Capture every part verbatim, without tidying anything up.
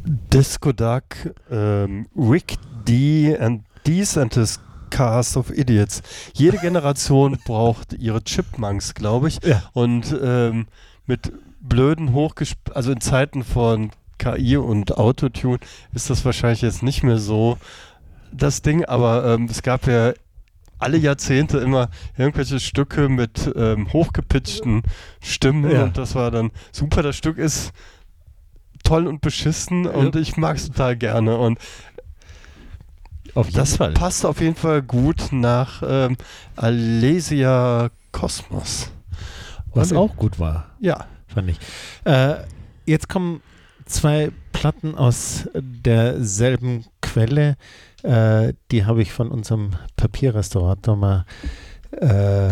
Disco Duck, ähm, Rick D. and These and his Cast of Idiots. Jede Generation braucht ihre Chipmunks, glaube ich. Ja. Und ähm, mit blöden hochgesp... Also in Zeiten von K I und Autotune ist das wahrscheinlich jetzt nicht mehr so das Ding, aber ähm, es gab ja alle Jahrzehnte immer irgendwelche Stücke mit ähm, hochgepitchten Stimmen Ja. und das war dann super. Das Stück ist toll und beschissen und Ja. ich mag es total gerne und Auf jeden das Fall. passt auf jeden Fall gut nach ähm, Alesia Kosmos. Was Und- auch gut war, Ja. fand ich. Äh, jetzt kommen zwei Platten aus derselben Quelle. Äh, die habe ich von unserem Papierrestaurator mal äh,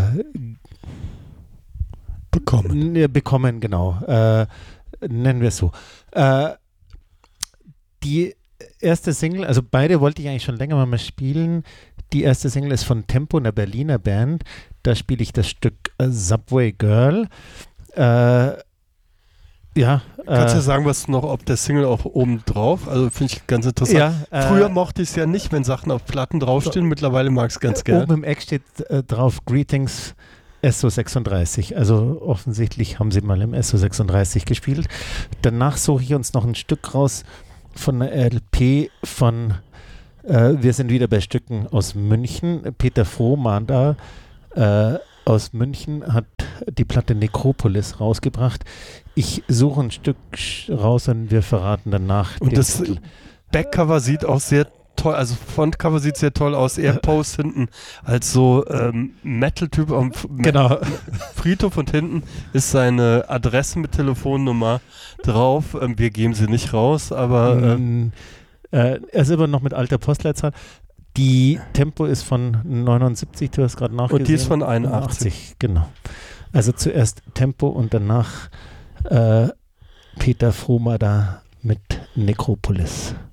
Bekommen. n- bekommen, genau. Äh, nennen wir es so. Äh, die erste Single, also beide wollte ich eigentlich schon länger mal spielen. Die erste Single ist von Tempo, einer Berliner Band. Da spiele ich das Stück äh, Subway Girl. Äh, ja. Kannst du äh, sagen, was noch auf der Single auch oben drauf? Also finde ich ganz interessant. ja, äh, Früher mochte ich es ja nicht, wenn Sachen auf Platten draufstehen. Mittlerweile mag ich es ganz gern. Oben im Eck steht äh, drauf Greetings S O sechsunddreißig. Also offensichtlich haben sie mal im S O sechsunddreißig gespielt. Danach suche ich uns noch ein Stück raus von einer L P von äh, Wir sind wieder bei Stücken aus München. Peter Frohmann da äh, aus München hat die Platte Necropolis rausgebracht. Ich suche ein Stück sch- raus und wir verraten danach Und den das Titel. Backcover sieht auch sehr toll, also Frontcover sieht sehr toll aus. Er post hinten als so ähm, Metal-Typ am F- Genau. Friedhof und hinten ist seine Adresse mit Telefonnummer drauf. Ähm, wir geben sie nicht raus, aber äh, Mm, äh, er ist immer noch mit alter Postleitzahl. Die Tempo ist von neunundsiebzig, du hast gerade nachgesehen. und die ist von einundachtzig. Genau. Also zuerst Tempo und danach äh, Peter Frohmer da mit Necropolis.